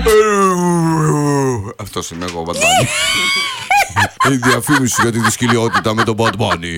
Αυτός είμαι εγώ, Bad Bunny. Η διαφήμιση για τη δυσκολιότητα με τον Bad Bunny.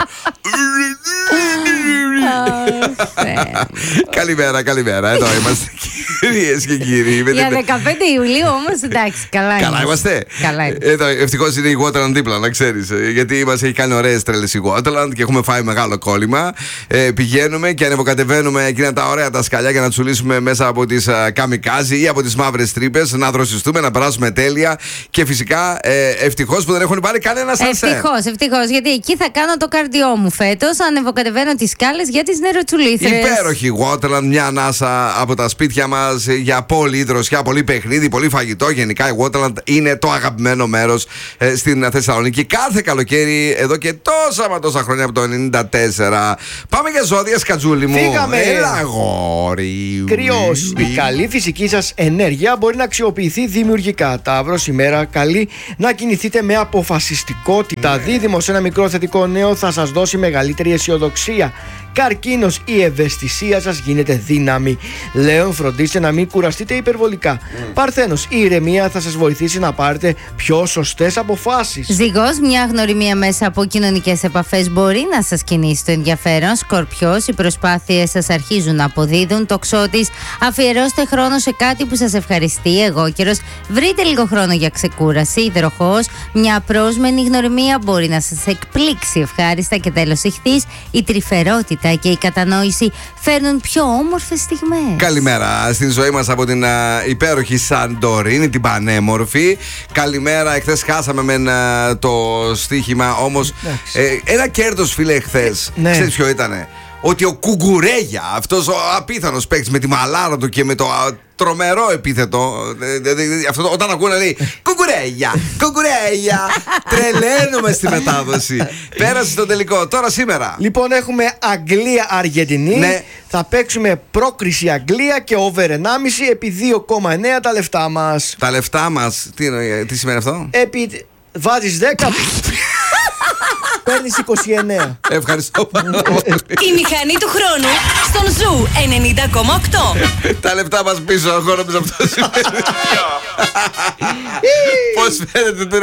Καλημέρα. Εδώ είμαστε, κυρίες και κύριοι. Για 15 Ιουλίου όμως, εντάξει, καλά είμαστε. Καλά είμαστε. Εδώ ευτυχώς είναι η Waterland δίπλα, να ξέρεις. Γιατί μας έχει κάνει ωραίες τρέλες η Waterland και έχουμε φάει μεγάλο κόλλημα. Πηγαίνουμε και ανεβοκατεβαίνουμε εκείνα τα ωραία τα σκαλιά για να τσουλήσουμε μέσα από τις καμικάζι ή από τις μαύρες τρύπες, να δροσιστούμε, να περάσουμε τέλεια. Και φυσικά ευτυχώς που δεν έχουν πάρει κανένα σανσέρ. Ευτυχώς, γιατί εκεί θα κάνω το καρδιό μου φέτος. Ανεβοκατεβαίνω τις σκάλες για τις νεροτσουλήθρες. Υπέροχη Waterland, μια ανάσα από τα σπίτια μας για πολύ δροσιά, πολύ παιχνίδι, πολύ φαγητό. Γενικά η Waterland είναι το αγαπημένο μέρος στην Θεσσαλονίκη κάθε καλοκαίρι εδώ και τόσα χρόνια από το 1994. Πάμε για ζώδια, Σκατζούλη μου. Φύγαμε. Έλα, αγόρι. Κρυός. Η καλή φυσική σας ενέργεια μπορεί να αξιοποιηθεί δημιουργικά. Ταύρος, ημέρα καλή να κινηθείτε με αποφασιστικότητα. Δίδυμος, ένα μικρό θετικό νέο θα σας δώσει μεγαλύτερη αισιοδοξία. Καρκίνος, η ευαισθησία σας γίνεται δύναμη. Λέων, φροντίστε να μην κουραστείτε υπερβολικά. Παρθένος, η ηρεμία θα σας βοηθήσει να πάρετε πιο σωστές αποφάσεις. Ζυγός, μια γνωριμία μέσα από κοινωνικές επαφές μπορεί να σας κινήσει το ενδιαφέρον. Σκορπιός, οι προσπάθειες σας αρχίζουν να αποδίδουν. Τοξότης, αφιερώστε χρόνο σε κάτι που σας ευχαριστεί. Αιγόκερος, βρείτε λίγο χρόνο για ξεκούραση. Υδροχόος, μια απρόσμενη γνωριμία μπορεί να σας εκπλήξει ευχάριστα. Και τέλος, Ιχθύς, η τρυφερότητα και η κατανόηση φέρνουν πιο όμορφες στιγμές. Καλημέρα στην ζωή μας από την υπέροχη Σαντορίνη, την πανέμορφη. Καλημέρα, εχθές χάσαμε με το στοίχημα, όμως ένα κέρδος, φίλε, εχθές. Ναι. Ξέρεις ποιο ήτανε? Ότι ο Κουγκουρέγια, αυτός ο απίθανος παίκτης με τη μαλάρα του και με το τρομερό επίθετο, αυτό όταν ακούω να λέει Κουγκουρέγια, τρελαίνουμε στη μετάδοση. Πέρασε στο τελικό. Τώρα σήμερα Λοιπόν, έχουμε Αγγλία-Αργεντινή. Ναι. Θα παίξουμε πρόκριση Αγγλία και over 1,5 επί 2,9 τα λεφτά μας. τα λεφτά μας. Τι σημαίνει αυτό? Βάζεις 10, παίρνεις 29. Ευχαριστώ πάρα πολύ. Η μηχανή του χρόνου στον Ζου 90,8. Τα λεφτά μας πίσω, εγώ νομίζω αυτό σημαίνει. Πώς φαίνεται